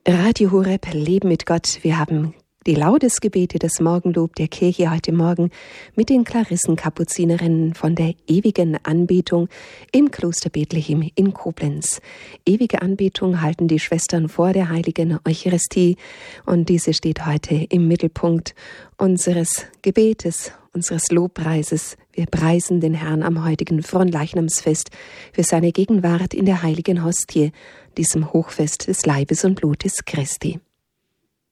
Radio Horeb, Leben mit Gott. Wir haben die Laudesgebete, das Morgenlob der Kirche heute Morgen mit den Klarissenkapuzinerinnen von der ewigen Anbetung im Kloster Bethlehem in Koblenz. Ewige Anbetung halten die Schwestern vor der heiligen Eucharistie und diese steht heute im Mittelpunkt unseres Gebetes, unseres Lobpreises. Wir preisen den Herrn am heutigen Fronleichnamsfest für seine Gegenwart in der heiligen Hostie, diesem Hochfest des Leibes und Blutes Christi.